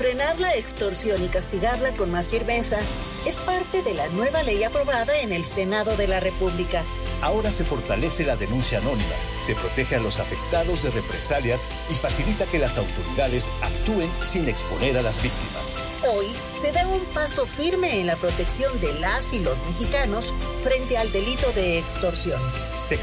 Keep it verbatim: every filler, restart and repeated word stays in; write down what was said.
Frenar la extorsión y castigarla con más firmeza es parte de la nueva ley aprobada en el Senado de la República. Ahora se fortalece la denuncia anónima, se protege a los afectados de represalias y facilita que las autoridades actúen sin exponer a las víctimas. Hoy se da un paso firme en la protección de las y los mexicanos frente al delito de extorsión. Se